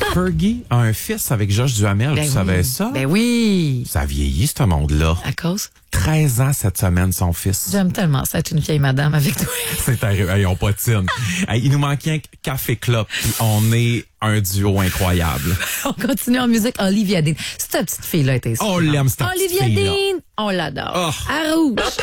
Fergie a un fils avec Josh Duhamel. Ben Tu oui. savais ça? Ben oui. Ça vieillit, ce monde-là. À cause? 13 ans cette semaine, son fils. J'aime tellement ça être une vieille madame avec toi. C'est arrivé. Hey, on patine. Hey, il nous manquait un café club, puis on est un duo incroyable. On continue en musique. Olivia Dean. Cette petite fille-là était On l'aime, cette petite Olivia fille-là. Dean. On l'adore. Oh. À rouge.